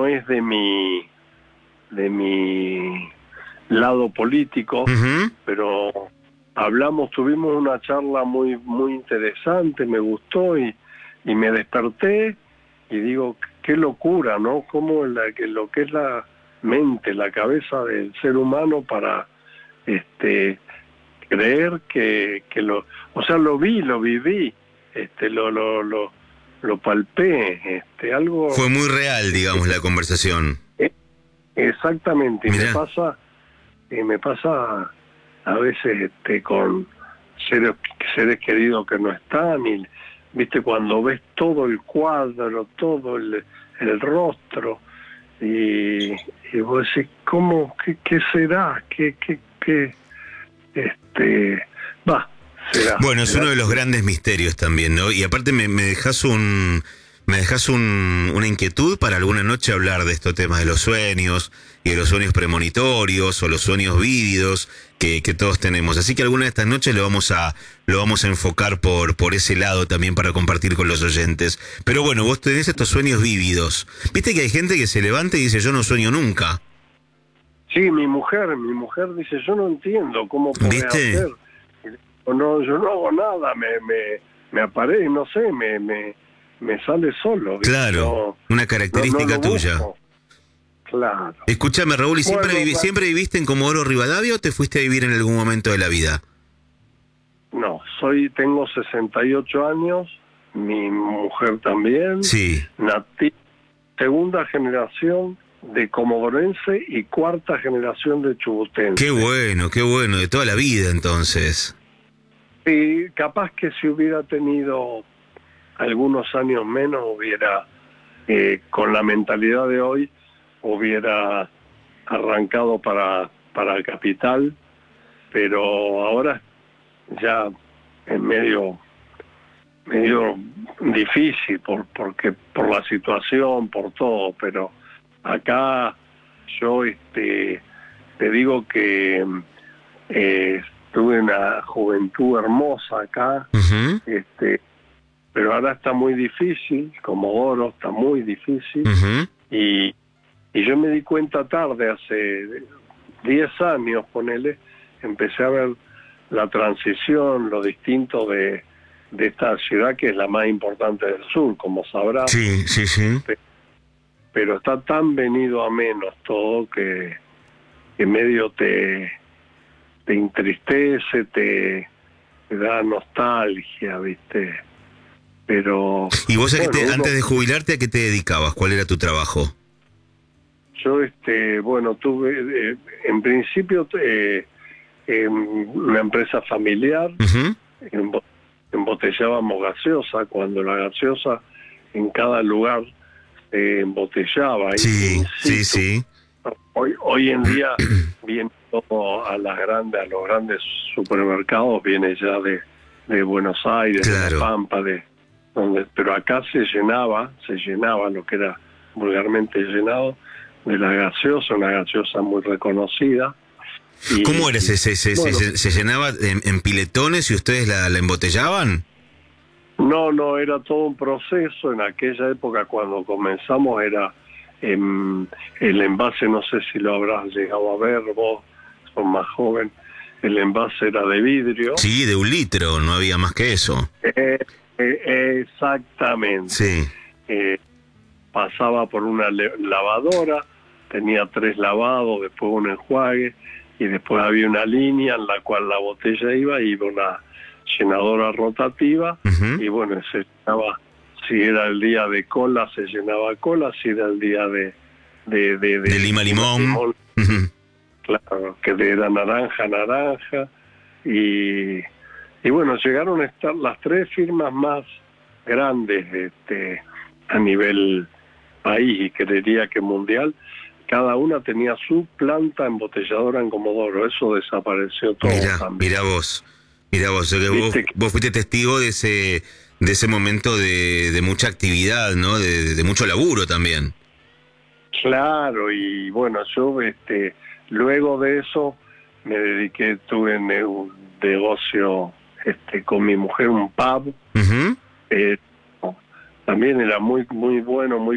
es de mi lado político, pero tuvimos una charla muy muy interesante, me gustó y me desperté y digo, qué locura, ¿no? Cómo lo que es la mente, la cabeza del ser humano para creer que lo vi, lo viví, lo palpé, algo. Fue muy real, digamos, la conversación. Exactamente, y Mirá. me pasa a veces con seres queridos que no están, y viste, cuando ves todo el cuadro, todo el rostro, y vos decís, ¿cómo? ¿Qué será? ¿Qué será? Bueno, es uno de los grandes misterios también, ¿no? Y aparte me dejas una inquietud para alguna noche hablar de estos temas de los sueños y de los sueños premonitorios o los sueños vívidos que todos tenemos. Así que alguna de estas noches lo vamos a enfocar por ese lado también para compartir con los oyentes. Pero bueno, vos tenés estos sueños vívidos. Viste que hay gente que se levanta y dice, yo no sueño nunca. Sí, mi mujer dice, yo no entiendo cómo podés hacer. No, yo no hago nada, me aparece, no sé, me sale solo. Claro, una característica tuya. Claro. Escúchame, Raúl, ¿y siempre viviste en Comodoro Rivadavia o te fuiste a vivir en algún momento de la vida? No, tengo 68 años, mi mujer también. Sí. Segunda generación de comodorense y cuarta generación de chubutense. Qué bueno, de toda la vida entonces. Sí, capaz que si hubiera tenido algunos años menos, con la mentalidad de hoy, hubiera arrancado para Capital, pero ahora ya es medio difícil porque por la situación, por todo, pero acá yo te digo que tuve una juventud hermosa acá, pero ahora está muy difícil, Comodoro está muy difícil, y yo me di cuenta tarde, hace 10 años, ponele, empecé a ver la transición, lo distinto de esta ciudad que es la más importante del sur, como sabrás. Sí. Pero está tan venido a menos todo que medio te entristece, te da nostalgia, ¿viste? Pero... ¿Y vos antes de jubilarte a qué te dedicabas? ¿Cuál era tu trabajo? Yo, tuve, en principio, una empresa familiar, embotellábamos gaseosa, cuando la gaseosa en cada lugar se embotellaba. Sí. Hoy en día viene todo a los grandes supermercados, viene ya de Buenos Aires, claro, de La Pampa, pero acá se llenaba lo que era vulgarmente llenado de la gaseosa, una gaseosa muy reconocida. ¿Cómo era? ¿Se llenaba en piletones y ustedes la embotellaban? No, era todo un proceso. En aquella época, cuando comenzamos, era el envase, no sé si lo habrás llegado a ver, vos sos más joven, el envase era de vidrio. Sí, de 1 litro, no había más que eso. Exactamente. Sí. Pasaba por una lavadora, tenía 3 lavados, después un enjuague, y después había una línea en la cual la botella iba una llenadora rotativa, y bueno, se llenaba, si era el día de cola, se llenaba cola, si era el día de lima limón, claro, que era naranja, y bueno, llegaron a estar las 3 firmas más grandes a nivel país y creería que mundial. Cada una tenía su planta embotelladora en Comodoro. Eso desapareció todo. Mirá vos, vos fuiste testigo de ese momento de mucha actividad, ¿no? De mucho laburo también. Claro, y bueno, yo luego de eso me dediqué, tuve un negocio con mi mujer, un pub. También era muy bueno, muy